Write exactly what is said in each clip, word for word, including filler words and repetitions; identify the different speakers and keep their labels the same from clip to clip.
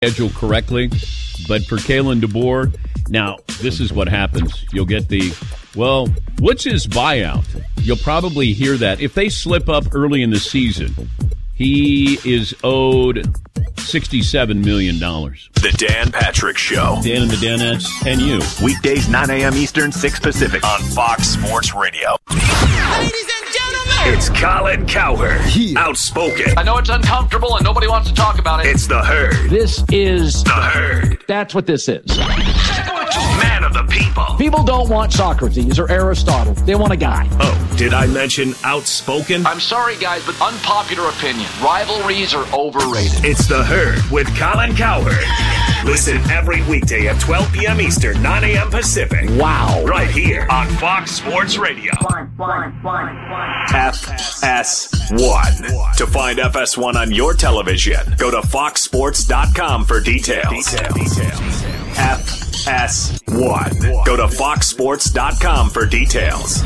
Speaker 1: schedule correctly, but for Kalen DeBoer, now this is what happens. You'll get the, well, what's his buyout? You'll probably hear that. If they slip up early in the season, he is owed sixty-seven million dollars.
Speaker 2: The Dan Patrick Show.
Speaker 1: Dan and the Danettes and you.
Speaker 2: Weekdays, nine a.m. Eastern, six Pacific on Fox Sports Radio.
Speaker 3: Ladies and gentlemen,
Speaker 2: it's Colin Cowherd.
Speaker 4: Yeah.
Speaker 2: Outspoken.
Speaker 5: I know it's uncomfortable and nobody wants to talk about it.
Speaker 2: It's the Herd.
Speaker 5: This is
Speaker 2: the Herd.
Speaker 5: That's what this is.
Speaker 2: Man of the people.
Speaker 5: People don't want Socrates or Aristotle. They want a guy.
Speaker 2: Oh, did I mention outspoken?
Speaker 5: I'm sorry, guys, but unpopular opinion. Rivalries are overrated.
Speaker 2: It's the Herd with Colin Cowherd. Listen every weekday at twelve p.m. Eastern, nine a.m. Pacific.
Speaker 5: Wow.
Speaker 2: Right here on Fox Sports Radio.
Speaker 3: One, one, one, one.
Speaker 2: F S one. To find F S one on your television, go to fox sports dot com for details. Details. F S one. Go to fox sports dot com for details.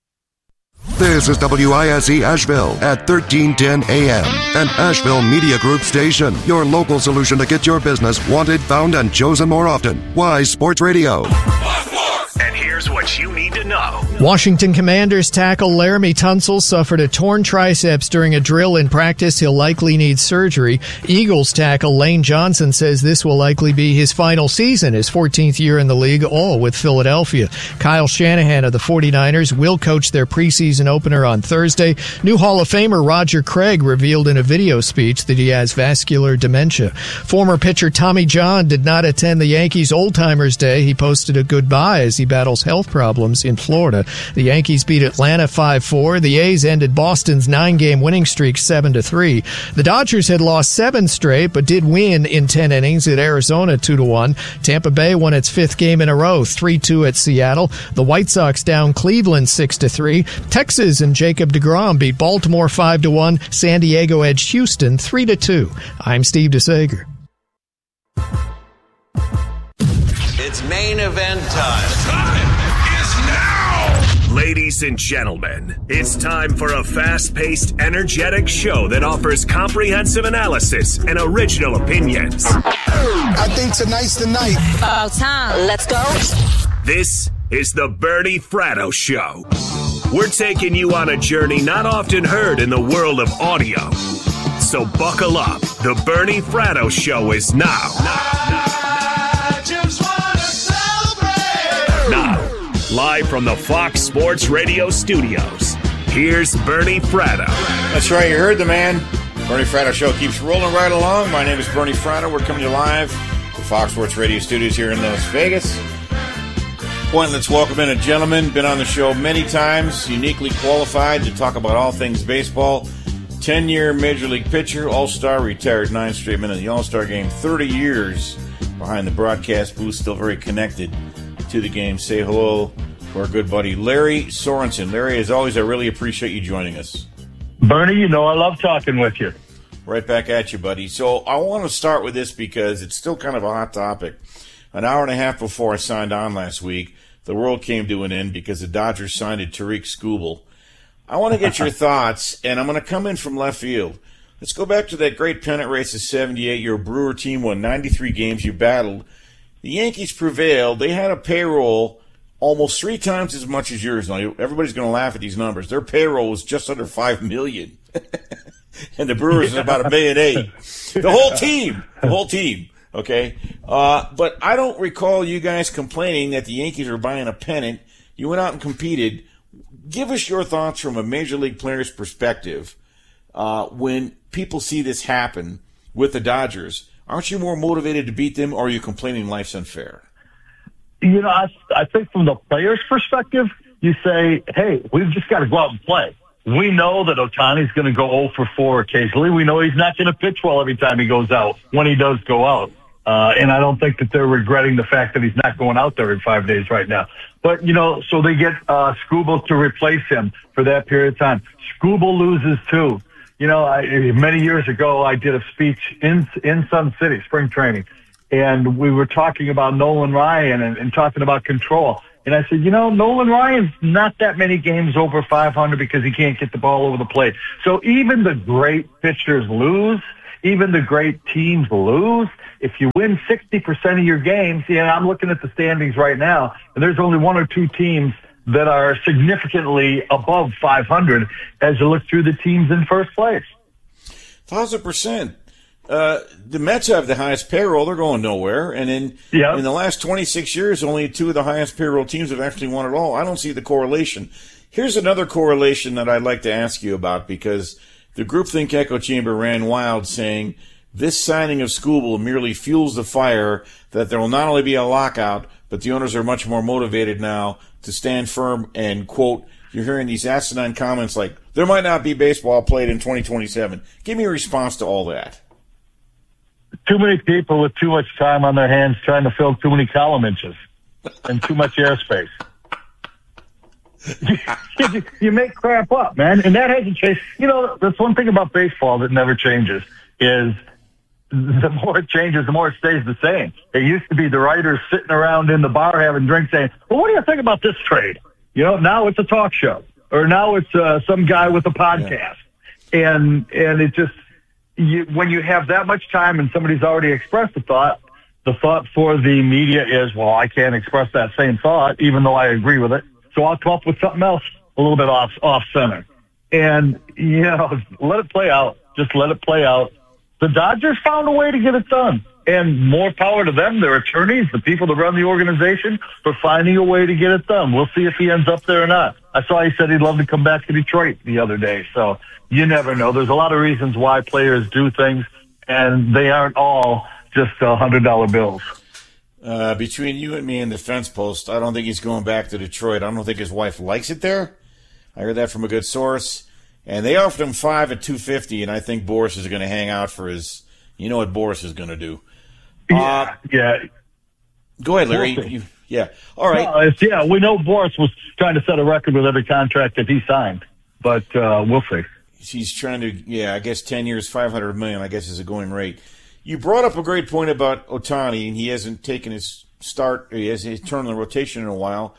Speaker 4: This is W I S E Asheville at thirteen ten A M, an Asheville Media Group station. Your local solution to get your business wanted, found, and chosen more often. Wise Sports Radio.
Speaker 2: And here's what you need to know.
Speaker 6: Washington Commanders tackle Laramie Tunsil suffered a torn triceps during a drill in practice. He'll likely need surgery. Eagles tackle Lane Johnson says this will likely be his final season, his fourteenth year in the league, all with Philadelphia. Kyle Shanahan of the forty-niners will coach their preseason opener on Thursday. New Hall of Famer Roger Craig revealed in a video speech that he has vascular dementia. Former pitcher Tommy John did not attend the Yankees Old Timers Day. He posted a goodbye as he battles health problems in Florida. The Yankees beat Atlanta five four. The A's ended Boston's nine-game winning streak seven to three. The Dodgers had lost seven straight, but did win in ten innings at Arizona two to one. Tampa Bay won its fifth game in a row, three two at Seattle. The White Sox down Cleveland six to three. Texas and Jacob deGrom beat Baltimore five to one. San Diego edged Houston three to two. I'm Steve DeSager.
Speaker 7: It's main event time.
Speaker 2: Time is now! Ladies and gentlemen, it's time for a fast-paced, energetic show that offers comprehensive analysis and original opinions.
Speaker 8: I think tonight's the night.
Speaker 3: About time. Let's go.
Speaker 2: This is the Bernie Fratto Show. We're taking you on a journey not often heard in the world of audio. So buckle up. The Bernie Fratto Show is now. Now, now. Now, live from the Fox Sports Radio studios, here's Bernie Fratto.
Speaker 9: That's right, you heard the man. Bernie Fratto Show keeps rolling right along. My name is Bernie Fratto. We're coming to you live from the Fox Sports Radio studios here in Las Vegas. Point, let's welcome in a gentleman, been on the show many times, uniquely qualified to talk about all things baseball. ten-year Major League pitcher, All-Star, retired nine straight minutes in the All-Star game, thirty years behind the broadcast booth, still very connected to the game. Say hello to our good buddy Larry Sorensen. Larry, as always, I really appreciate you joining us.
Speaker 10: Bernie, you know I love talking with you.
Speaker 9: Right back at you, buddy. So I want to start with this because it's still kind of a hot topic. An hour and a half before I signed on last week, the world came to an end because the Dodgers signed Tariq Skubal. I want to get your thoughts, and I'm going to come in from left field. Let's go back to that great pennant race of seventy-eight. Your Brewer team won ninety-three games. You battled. The Yankees prevailed. They had a payroll almost three times as much as yours. Now, everybody's going to laugh at these numbers. Their payroll was just under five million dollars. And the Brewers is about a million eight. The whole team. The whole team. Okay? Uh, but I don't recall you guys complaining that the Yankees were buying a pennant. You went out and competed. Give us your thoughts from a Major League player's perspective uh, when people see this happen with the Dodgers. Aren't you more motivated to beat them, or are you complaining life's unfair?
Speaker 10: You know, I, I think from the player's perspective, you say, hey, we've just got to go out and play. We know that Ohtani's going to go oh for four occasionally. We know he's not going to pitch well every time he goes out, when he does go out. Uh, and I don't think that they're regretting the fact that he's not going out there in five days right now. But, you know, so they get uh, Skubal to replace him for that period of time. Skubal loses, too. You know, I, many years ago, I did a speech in in Sun City, spring training, and we were talking about Nolan Ryan and, and talking about control. And I said, you know, Nolan Ryan's not that many games over five hundred because he can't get the ball over the plate. So even the great pitchers lose. even the great teams lose. If you win sixty percent of your games, yeah, I'm looking at the standings right now, and there's only one or two teams that are significantly above five hundred as you look through the teams in first place.
Speaker 9: Thousand percent. Uh, the Mets have the highest payroll. They're going nowhere. And in
Speaker 10: yep.
Speaker 9: in the last twenty-six years, only two of the highest payroll teams have actually won it all. I don't see the correlation. Here's another correlation that I'd like to ask you about, because the groupthink echo chamber ran wild saying this signing of Skubal merely fuels the fire that there will not only be a lockout, but the owners are much more motivated now to stand firm and, quote, you're hearing these asinine comments like, there might not be baseball played in twenty twenty-seven. Give me a response to all that.
Speaker 10: Too many people with too much time on their hands trying to fill too many column inches and too much airspace. you, you make crap up, man, and that hasn't changed. You know, that's one thing about baseball that never changes is the more it changes, the more it stays the same. It used to be the writers sitting around in the bar having drinks saying, well, what do you think about this trade? You know, now it's a talk show, or now it's uh, some guy with a podcast. Yeah. And and it just, you, when you have that much time and somebody's already expressed a thought, the thought for the media is, well, I can't express that same thought, even though I agree with it. So I'll come up with something else a little bit off off center. And, you know, let it play out. Just let it play out. The Dodgers found a way to get it done. And more power to them, their attorneys, the people that run the organization, for finding a way to get it done. We'll see if he ends up there or not. I saw he said he'd love to come back to Detroit the other day. So you never know. There's a lot of reasons why players do things, and they aren't all just one hundred dollar bills.
Speaker 9: Uh, between you and me and the fence post, I don't think he's going back to Detroit. I don't think his wife likes it there. I heard that from a good source. And they offered him five at two fifty, and I think Boris is going to hang out for his. You know what Boris is going to do.
Speaker 10: Yeah,
Speaker 9: uh,
Speaker 10: yeah.
Speaker 9: Go ahead, Larry.
Speaker 10: We'll
Speaker 9: you, yeah. All right.
Speaker 10: No, it's, yeah, we know Boris was trying to set a record with every contract that he signed, but uh, we'll see.
Speaker 9: He's trying to. Yeah, I guess ten years, five hundred million. I guess is a going rate. You brought up a great point about Ohtani, and he hasn't taken his start, he hasn't his turn on the rotation in a while.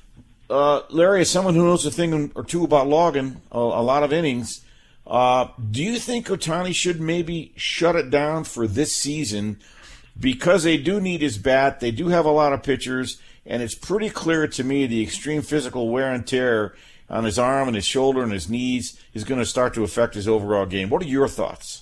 Speaker 9: Uh, Larry, as someone who knows a thing or two about logging a, a lot of innings, uh, do you think Ohtani should maybe shut it down for this season? Because they do need his bat, they do have a lot of pitchers, and it's pretty clear to me the extreme physical wear and tear on his arm and his shoulder and his knees is going to start to affect his overall game. What are your thoughts?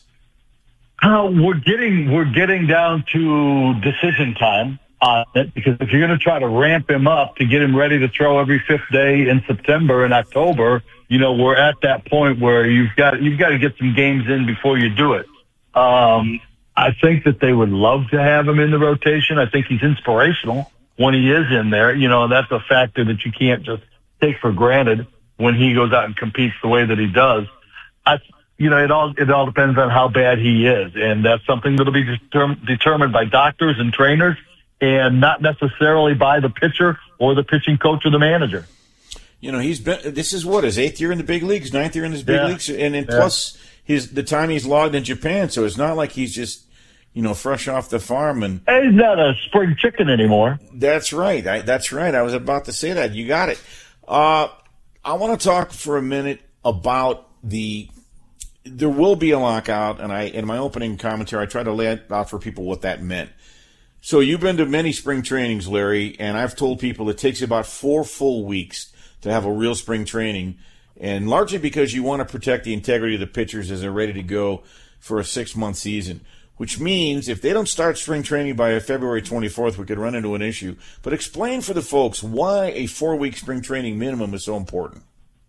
Speaker 10: Uh, we're getting we're getting down to decision time on it, because if you're going to try to ramp him up to get him ready to throw every fifth day in September and October, you know, we're at that point where you've got you've got to get some games in before you do it. Um, I think that they would love to have him in the rotation. I think he's inspirational when he is in there. You know, that's a factor that you can't just take for granted when he goes out and competes the way that he does. I. You know, it all it all depends on how bad he is, and that's something that'll be determ- determined by doctors and trainers, and not necessarily by the pitcher or the pitching coach or the manager.
Speaker 9: You know, he's been. This is what his eighth year in the big leagues, ninth year in his big
Speaker 10: yeah.
Speaker 9: leagues, and, and
Speaker 10: yeah.
Speaker 9: plus his the time he's logged in Japan. So it's not like he's just, you know, fresh off the farm and
Speaker 10: he's not a spring chicken anymore.
Speaker 9: That's right. I, that's right. I was about to say that. You got it. Uh, I want to talk for a minute about the. There will be a lockout, and I in my opening commentary, I tried to lay out for people what that meant. So you've been to many spring trainings, Larry, and I've told people it takes about four full weeks to have a real spring training, and largely because you want to protect the integrity of the pitchers as they're ready to go for a six-month season, which means if they don't start spring training by February twenty-fourth, we could run into an issue. But explain for the folks why a four-week spring training minimum is so important.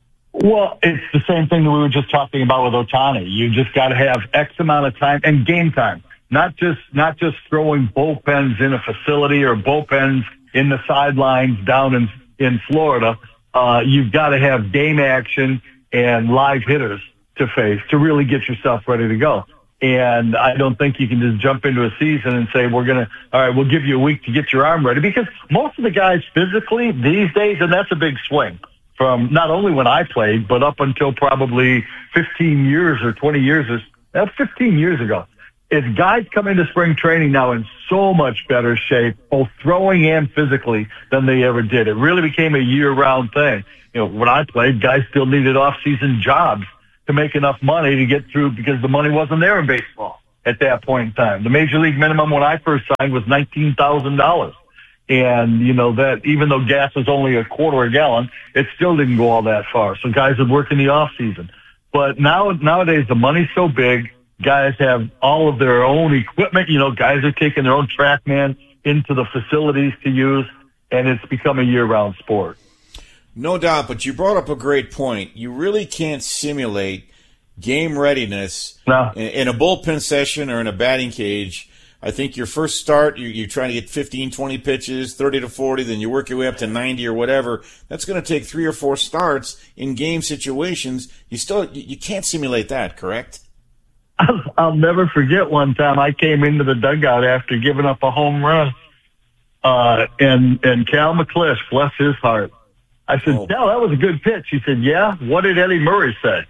Speaker 10: Well, it's the same thing that we were just talking about with Ohtani. You just got to have X amount of time and game time, not just not just throwing bullpens in a facility or bullpens in the sidelines down in in Florida. Uh, you've got to have game action and live hitters to face to really get yourself ready to go. And I don't think you can just jump into a season and say, we're going to, all right, we'll give you a week to get your arm ready, because most of the guys physically these days, and that's a big swing. From not only when I played, but up until probably fifteen years or twenty years, or that's fifteen years ago. Is guys come into spring training now in so much better shape, both throwing and physically, than they ever did. It really became a year-round thing. You know, when I played, guys still needed off-season jobs to make enough money to get through, because the money wasn't there in baseball. at that point in time. The major league minimum when I first signed was nineteen thousand dollars. And, you know, that even though gas was only a quarter a gallon, it still didn't go all that far. So guys would work in the off season. But now, nowadays, the money's so big, guys have all of their own equipment. You know, guys are taking their own TrackMan into the facilities to use, and it's become a year-round sport.
Speaker 9: No doubt, but you brought up a great point. You really can't simulate game readiness
Speaker 10: no.
Speaker 9: in, in a bullpen session or in a batting cage. I think your first start, you're, you're trying to get fifteen, twenty pitches, thirty to forty, then you work your way up to ninety or whatever. That's going to take three or four starts in game situations. You still, you can't simulate that, correct?
Speaker 10: I'll, I'll never forget one time I came into the dugout after giving up a home run, uh, and, and Cal McClish, bless his heart. I said,
Speaker 9: oh.
Speaker 10: Cal, that was a good pitch. He said, yeah, what did Eddie Murray say?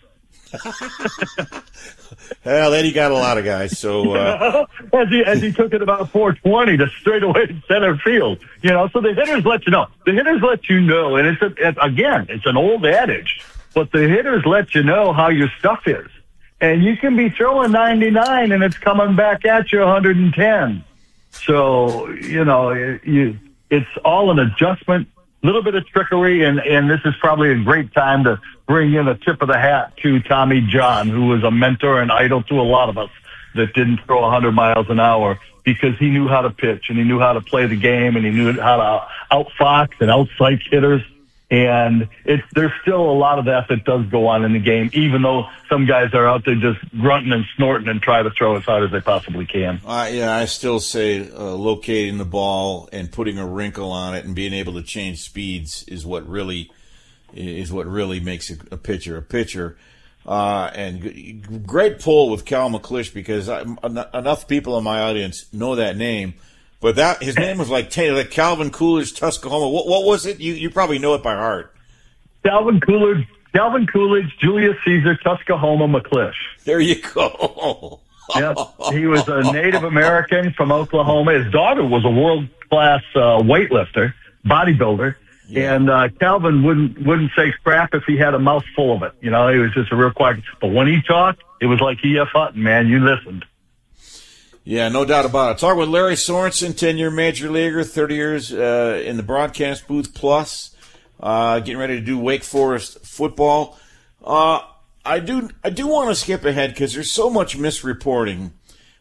Speaker 9: Well, Eddie got a lot of guys, so uh...
Speaker 10: as he as he took it about four twenty to straightaway center field, you know. So the hitters let you know. The hitters let you know, and it's a, it, again, it's an old adage, but the hitters let you know how your stuff is, and you can be throwing ninety-nine and it's coming back at you one hundred ten. So you know, it, you it's all an adjustment. Little bit of trickery, and, and this is probably a great time to bring in a tip of the hat to Tommy John, who was a mentor and idol to a lot of us that didn't throw one hundred miles an hour because he knew how to pitch and he knew how to play the game and he knew how to outfox and outpsych hitters. And it's, there's still a lot of that that does go on in the game, even though some guys are out there just grunting and snorting and try to throw as hard as they possibly can.
Speaker 9: Uh, yeah, I still say uh, locating the ball and putting a wrinkle on it and being able to change speeds is what really is what really makes a, a pitcher a pitcher. Uh, and g- great pull with Cal McClish because I, en- enough people in my audience know that name. But that his name was like, like Calvin Coolidge, Tuscaloosa. What, what was it? You you probably know it by heart.
Speaker 10: Calvin Coolidge, Calvin Coolidge, Julius Caesar, Tuscaloosa, McClish.
Speaker 9: There you go.
Speaker 10: Yep. He was a Native American from Oklahoma. His daughter was a world-class uh, weightlifter, bodybuilder. Yeah. And uh, Calvin wouldn't wouldn't say crap if he had a mouthful of it. You know, he was just a real quiet. But when he talked, it was like E F Hutton, man. You listened.
Speaker 9: Yeah, no doubt about it. Talk with Larry Sorensen, ten-year major leaguer, thirty years uh, in the broadcast booth plus, uh, getting ready to do Wake Forest football. Uh, I do I do want to skip ahead because there's so much misreporting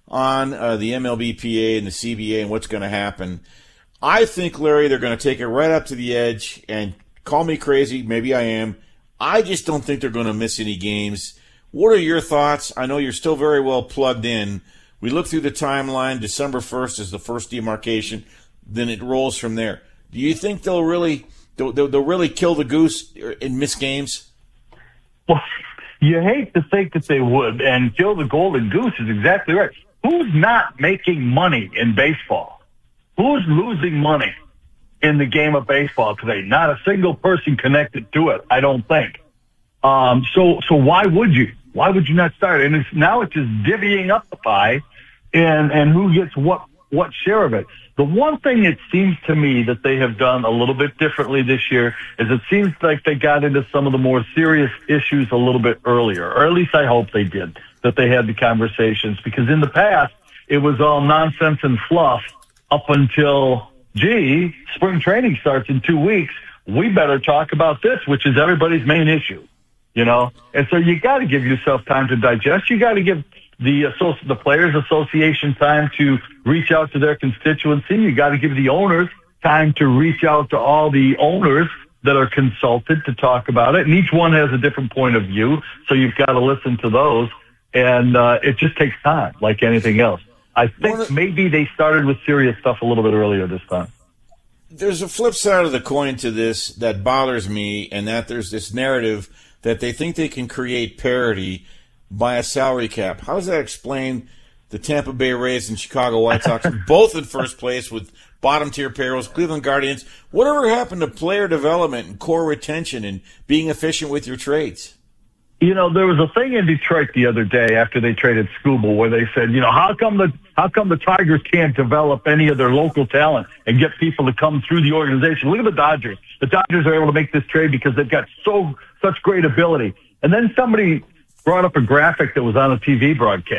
Speaker 9: on uh, the M L B P A and the C B A and what's going to happen. I think, Larry, they're going to take it right up to the edge, and call me crazy, maybe I am. I just don't think they're going to miss any games. What are your thoughts? I know you're still very well plugged in. We look through the timeline. December first is the first demarcation. Then it rolls from there. Do you think they'll really they'll, they'll really kill the goose and miss games?
Speaker 10: Well, you hate to think that they would, and kill the golden goose is exactly right. Who's not making money in baseball? Who's losing money in the game of baseball today? Not a single person connected to it, I don't think. Um, so, so why would you? Why would you not start? And it's, now it's just divvying up the pie and, and who gets what, what share of it. The one thing it seems to me that they have done a little bit differently this year is it seems like they got into some of the more serious issues a little bit earlier, or at least I hope they did, that they had the conversations, because in the past it was all nonsense and fluff up until, gee, spring training starts in two weeks. We better talk about this, which is everybody's main issue. You know, and so you got to give yourself time to digest. You got to give the associ- the Players Association time to reach out to their constituency. You got to give the owners time to reach out to all the owners that are consulted to talk about it. And each one has a different point of view, so you've got to listen to those. And uh, it just takes time, like anything else. I think maybe they started with serious stuff a little bit earlier this time.
Speaker 9: There's a flip side of the coin to this that bothers me, and that there's this narrative that they think they can create parity by a salary cap. How does that explain the Tampa Bay Rays and Chicago White Sox, both in first place with bottom-tier payrolls, Cleveland Guardians? Whatever happened to player development and core retention and being efficient with your trades?
Speaker 10: You know, there was a thing in Detroit the other day after they traded Skubal where they said, you know, how come the how come the Tigers can't develop any of their local talent and get people to come through the organization? Look at the Dodgers. The Dodgers are able to make this trade because they've got so such great ability. And then somebody brought up a graphic that was on a T V broadcast.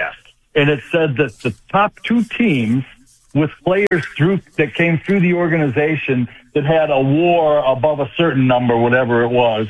Speaker 10: and it said that the top two teams with players through that came through the organization that had a WAR above a certain number, whatever it was,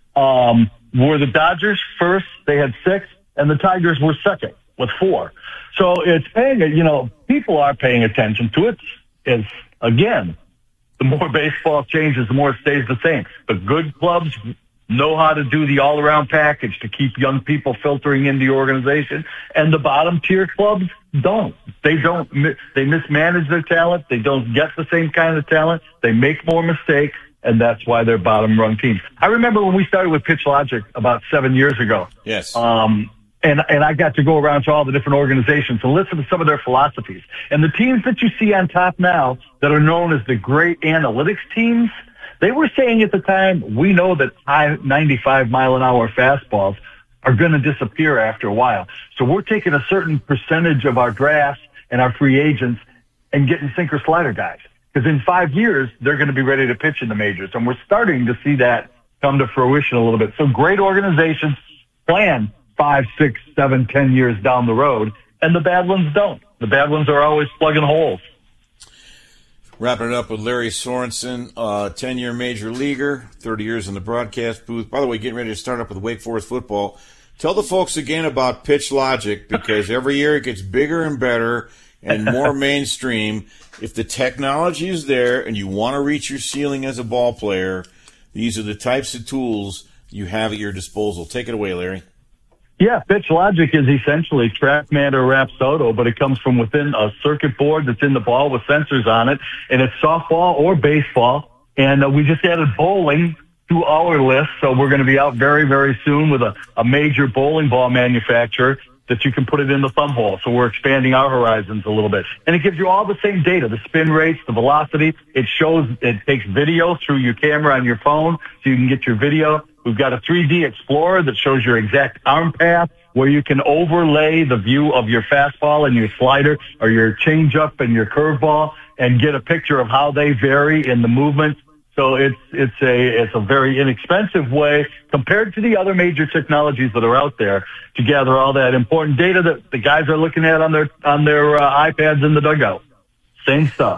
Speaker 10: um, were the Dodgers first. They had six, and the Tigers were second with four. So it's paying, you know, people are paying attention to it. It's, again, the more baseball changes, the more it stays the same. The good clubs know how to do the all-around package to keep young people filtering into the organization, and the bottom-tier clubs don't. They don't. They mismanage their talent. They don't get the same kind of talent. They make more mistakes, and that's why they're bottom-rung teams. I remember when we started with Pitch Logic about seven years ago.
Speaker 9: Yes.
Speaker 10: Um, and and I got to go around to all the different organizations and listen to some of their philosophies. And the teams that you see on top now that are known as the great analytics teams, they were saying at the time, we know that high ninety-five mile an hour fastballs are going to disappear after a while. So we're taking a certain percentage of our drafts and our free agents and getting sinker slider guys. Because in five years, they're going to be ready to pitch in the majors. And we're starting to see that come to fruition a little bit. So great organizations plan five, six, seven, ten years down the road, and the bad ones don't. The bad ones are always plugging holes.
Speaker 9: Wrapping it up with Larry Sorensen, uh, ten-year major leaguer, thirty years in the broadcast booth. By the way, getting ready to start up with Wake Forest football. Tell the folks again about Pitch Logic, because every year it gets bigger and better and more mainstream. If the technology is there and you want to reach your ceiling as a ball player, these are the types of tools you have at your disposal. Take it away, Larry.
Speaker 10: Yeah, Pitch Logic is essentially TrackMan or Rapsodo, but it comes from within a circuit board that's in the ball with sensors on it, and it's softball or baseball. And uh, we just added bowling to our list, so we're going to be out very, very soon with a, a major bowling ball manufacturer that you can put it in the thumb hole. So we're expanding our horizons a little bit. And it gives you all the same data, the spin rates, the velocity. It shows, it takes video through your camera on your phone so you can get your video. We've got a three D Explorer that shows your exact arm path, where you can overlay the view of your fastball and your slider or your changeup and your curveball and get a picture of how they vary in the movement. So it's it's a it's a very inexpensive way compared to the other major technologies that are out there to gather all that important data that the guys are looking at on their on their uh, iPads in the dugout. Same stuff.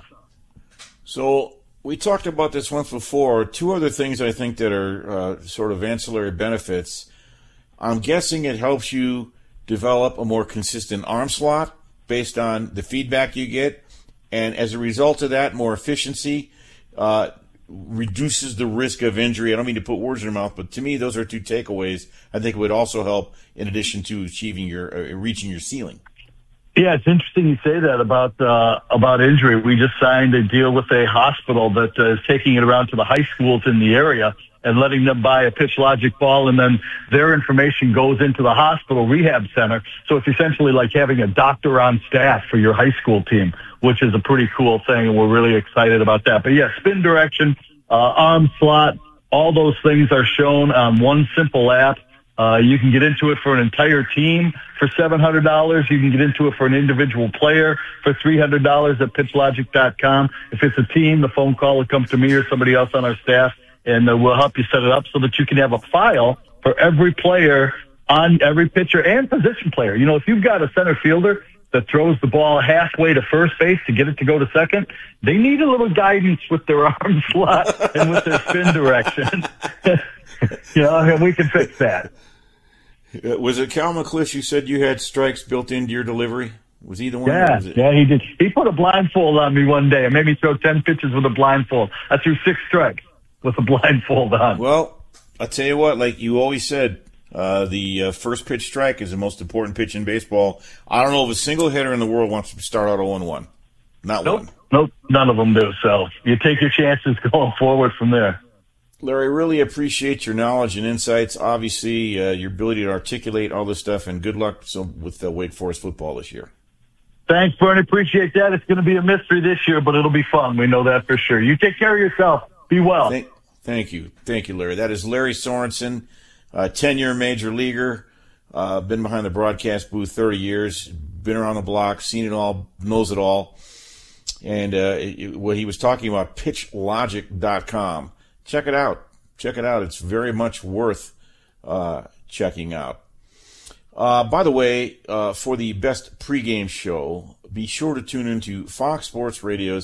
Speaker 9: So we talked about this once before. Two other things I think that are uh, sort of ancillary benefits. I'm guessing it helps you develop a more consistent arm slot based on the feedback you get, and as a result of that, more efficiency. Uh, reduces the risk of injury. I don't mean to put words in your mouth, but to me, those are two takeaways. I think it would also help in addition to achieving your, uh, reaching your ceiling.
Speaker 10: Yeah, it's interesting you say that about, uh, about injury. We just signed a deal with a hospital that uh, is taking it around to the high schools in the area and letting them buy a Pitch Logic ball, and then their information goes into the hospital rehab center. So it's essentially like having a doctor on staff for your high school team, which is a pretty cool thing, and we're really excited about that. But yeah, spin direction, uh, arm slot, all those things are shown on one simple app. Uh, you can get into it for an entire team for seven hundred dollars. You can get into it for an individual player for three hundred dollars at pitch logic dot com. If it's a team, the phone call will come to me or somebody else on our staff, and uh, we'll help you set it up so that you can have a file for every player on every pitcher and position player. You know, if you've got a center fielder that throws the ball halfway to first base to get it to go to second, they need a little guidance with their arm slot and with their spin direction. You know, and we can fix that.
Speaker 9: Was it Cal McClish you said you had strikes built into your delivery? Was he the one?
Speaker 10: Yeah,
Speaker 9: was it?
Speaker 10: yeah, he did. He put a blindfold on me one day and made me throw ten pitches with a blindfold. I threw six strikes with a blindfold on.
Speaker 9: Well, I'll tell you what, like you always said, uh, the uh, first pitch strike is the most important pitch in baseball. I don't know if a single hitter in the world wants to start out oh and one. Not
Speaker 10: nope.
Speaker 9: one.
Speaker 10: Nope, none of them do. So you take your chances going forward from there.
Speaker 9: Larry, really appreciate your knowledge and insights. Obviously, uh, your ability to articulate all this stuff, and good luck so, with uh, Wake Forest football this year.
Speaker 10: Thanks, Bernie. Appreciate that. It's going to be a mystery this year, but it'll be fun. We know that for sure. You take care of yourself. Be well.
Speaker 9: Thank, thank you. Thank you, Larry. That is Larry Sorensen, uh, ten-year major leaguer, uh, been behind the broadcast booth thirty years, been around the block, seen it all, knows it all. And uh, it, what he was talking about, pitch logic dot com. Check it out. Check it out. It's very much worth uh, checking out. Uh, by the way, uh, for the best pregame show, be sure to tune into Fox Sports Radio's